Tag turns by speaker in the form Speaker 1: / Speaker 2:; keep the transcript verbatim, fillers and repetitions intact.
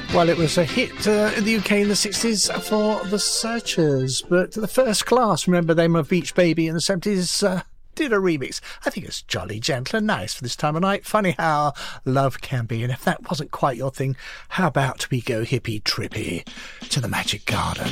Speaker 1: Well, it was a hit uh, in the U K in the sixties for The Searchers, but The First Class, remember them of Beach Baby in the seventies, uh, did a remix. I think it's jolly gentle and nice for this time of night. Funny how love can be, and if that wasn't quite your thing, how about we go hippie trippy to the Magic Garden?